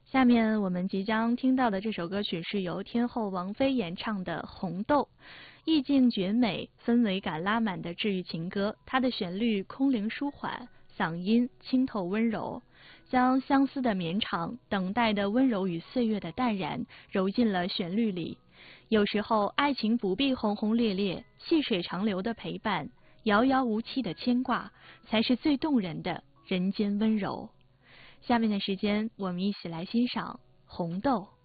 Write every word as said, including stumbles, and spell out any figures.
下面我们即将听到的这首歌曲是由天后王菲演唱的《红豆》，意境绝美，氛围感拉满的治愈情歌。它的旋律空灵舒缓，嗓音清透温柔，将相思的绵长、等待的温柔与岁月的淡然揉进了旋律里。有时候，爱情不必轰轰烈烈，细水长流的陪伴，遥遥无期的牵挂，才是最动人的人间温柔。下面的时间，我们一起来欣赏《红豆》。